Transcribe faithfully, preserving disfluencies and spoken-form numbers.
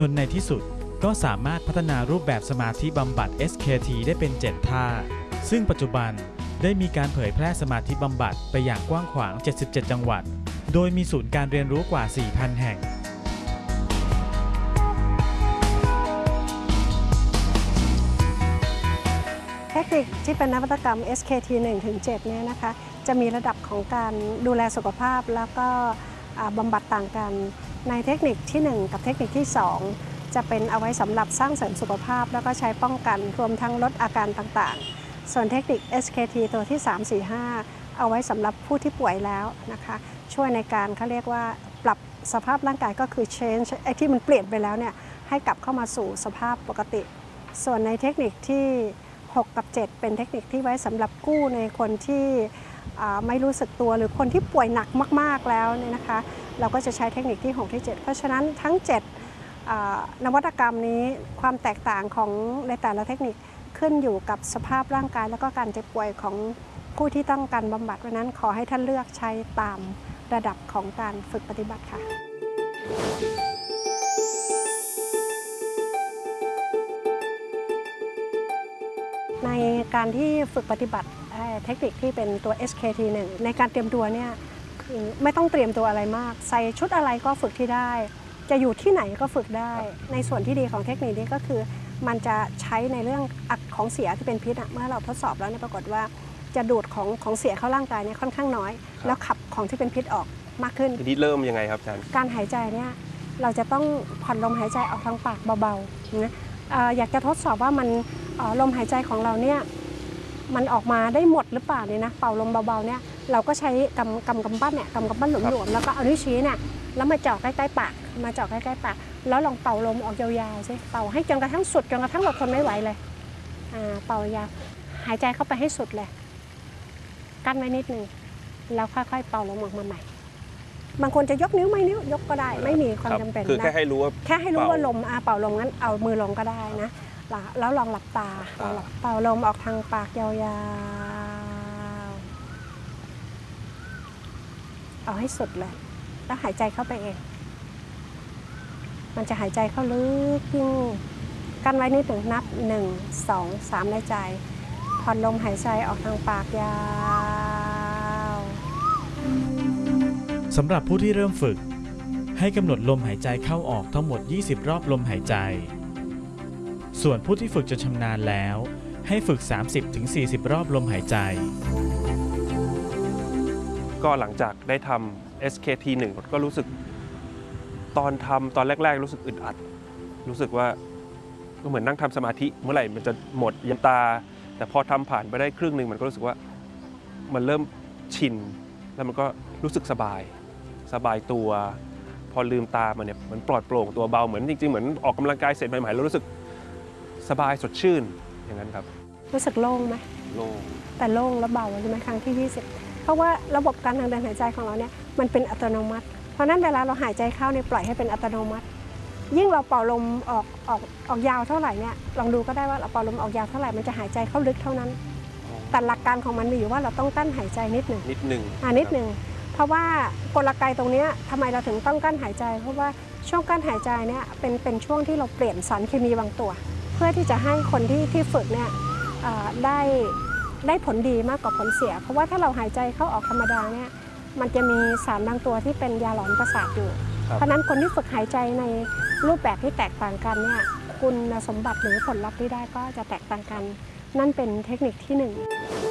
จนในที่สุดก็สามารถพัฒนารูปแบบสมาธิบำบัด เอส เค ที ได้เป็นเจ็ดท่าซึ่งปัจจุบันได้มีการเผยแพร่สมาธิบำบัดไปอย่างกว้างขวางเจ็ดสิบเจ็ดจังหวัดโดยมีศูนย์การเรียนรู้กว่า สี่พัน แห่งเทคนิคที่เป็นนวัตกรรม เอส เค ที หนึ่งถึงเจ็ด เนี่ยนะคะจะมีระดับของการดูแลสุขภาพแล้วก็บำบัดต่างกันในเทคนิคที่หนึ่งกับเทคนิคที่สองจะเป็นเอาไว้สำหรับสร้างเสริมสุขภาพแล้วก็ใช้ป้องกันรวมทั้งลดอาการต่างๆส่วนเทคนิค เอส เค ที ตัวที่สาม สี่ ห้าเอาไว้สำหรับผู้ที่ป่วยแล้วนะคะช่วยในการเขาเรียกว่าปรับสภาพร่างกายก็คือ change ไอ้ที่มันเปลี่ยนไปแล้วเนี่ยให้กลับเข้ามาสู่สภาพปกติส่วนในเทคนิคที่หกกับเจ็ดเป็นเทคนิคที่ไว้สำหรับกู้ในคนที่ไม่รู้สึกตัวหรือคนที่ป่วยหนักมากๆแล้วเนี่ยนะคะเราก็จะใช้เทคนิคที่หกที่เจ็ดเพราะฉะนั้นทั้งเจ็ดนวัตกรรมนี้ความแตกต่างของในแต่ละเทคนิคขึ้นอยู่กับสภาพร่างกายแล้วก็การเจ็บป่วยของผู้ที่ต้องการบำบัดเพราะนั้นขอให้ท่านเลือกใช้ตามระดับของการฝึกปฏิบัติค่ะในการที่ฝึกปฏิบัติเทคนิคที่เป็นตัว เอส เค ที หนึ่ง ในการเตรียมตัวเนี่ยคือไม่ต้องเตรียมตัวอะไรมากใส่ชุดอะไรก็ฝึกที่ได้จะอยู่ที่ไหนก็ฝึกได้ในส่วนที่ดีของเทคนิคนี้ก็คือมันจะใช้ในเรื่องของเสียที่เป็นพิษเมื่อเราทดสอบแล้วเนี่ยปรากฏว่าจะดูดของของเสียเข้าร่างกายเนี่ยค่อนข้างน้อยแล้วขับของที่เป็นพิษออกมากขึ้นทีนี้เริ่มยังไงครับอาจารย์การหายใจเนี่ยเราจะต้องผ่อนลมหายใจออกทางปากเบาๆนะอยากจะทดสอบว่ามันลมหายใจของเราเนี่ยมันออกมาได้หมดหรือเปล่าเนี่ยนะเป่าลมเบาๆเนี่ยเราก็ใช้กำกำกำปั้นเนี่ยกำกำปั้นหลวมๆแล้วก็เอานิ้วชี้เนี่ยแล้วมาเจาะใกล้ๆปากมาเจาะใกล้ๆปากแล้วลองเป่าลมออกยาวๆสิเป่าให้จนกระทั่งสุดจนกระทั่งเราทนไม่ไหวเลยเป่ายาวหายใจเข้าไปให้สุดเลยกั้นไว้นิดนึงแล้วค่อยๆเป่าลมออกมาใหม่บางคนจะยกนิ้วไม่นิ้วยกก็ได้ไม่มีความจำเป็นนะคือแค่ให้รู้ว่าแค่ให้รู้ว่าลมเป่าลมงั้นเอามือลงก็ได้นะแล้วลองหลับตาเป่าลมออกทางปากยาวๆเอาให้สุดเลยแล้วหายใจเข้าไปเองมันจะหายใจเข้าลึกยิ่งกันไว้นิดหนึ่งนับหนึ่งสองสามในใจผ่อนลมหายใจออกทางปากยาวสำหรับผู้ที่เริ่มฝึกให้กำหนดลมหายใจเข้าออกทั้งหมดยี่สิบรอบลมหายใจส่วนผู้ที่ฝึกจนชำนาญแล้วให้ฝึก สามสิบถึงสี่สิบ รอบลมหายใจก็หลังจากได้ทำ เอส เค ที หนึ่ง ก็รู้สึกตอนทำตอนแรกๆรู้สึกอึดอัดรู้สึกว่าก็เหมือนนั่งทำสมาธิเมื่อไหร่มันจะหมดยันตาแต่พอทำผ่านไปได้ครึ่งหนึ่งมันก็รู้สึกว่ามันเริ่มชินแล้วมันก็รู้สึกสบายสบายตัวพอลืมตามันเนี่ยมันปลอดโปร่งตัวเบาเหมือนจริงๆเหมือนออกกำลังกายเสร็จใหม่ๆแล้วรู้สึกสบายสดชื่นอย่างนั้นครับรู้สึกโล่งไหมโล่งแต่โล่งแล้วเบาใช่ไหมครั้งที่ยี่สิบเพราะว่าระบบการทางเดินหายใจของเราเนี่ยมันเป็นอัตโนมัติเพราะนั้นเวลาเราหายใจเข้าเนี่ยปล่อยให้เป็นอัตโนมัติยิ่งเราเป่าลมออกออกออกยาวเท่าไหร่เนี่ยลองดูก็ได้ว่าเราเป่าลมออกยาวเท่าไหร่มันจะหายใจเข้าลึกเท่านั้นแต่หลักการของมันมีอยู่ว่าเราต้องกั้นหายใจนิดหนึ่งนิดหนึ่งอ่านิดหนึ่งเพราะว่ากลไกตรงนี้ทำไมเราถึงต้องกั้นหายใจเพราะว่าช่วงกั้นหายใจเนี่ยเป็นเป็นช่วงที่เราเปลี่ยนสารเคมีบางตัวเพื่อที่จะให้คนที่ที่ฝึกเนี่ยได้ได้ผลดีมากกว่าผลเสียเพราะว่าถ้าเราหายใจเข้าออกธรรมดาเนี่ยมันจะมีสารบางตัวที่เป็นยาหลอนประสาทอยู่เพราะนั้นคนที่ฝึกหายใจในรูปแบบที่แตกต่างกันเนี่ยคุณสมบัติหรือผลลัพธ์ที่ได้ก็จะแตกต่างกันนั่นเป็นเทคนิคที่หนึ่ง